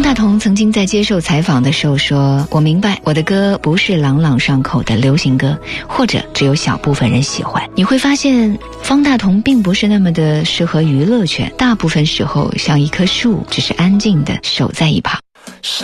大同曾经在接受采访的时候说，我明白我的歌不是朗朗上口的流行歌，或者只有小部分人喜欢。你会发现方大同并不是那么的适合娱乐圈，大部分时候像一棵树，只是安静的守在一旁。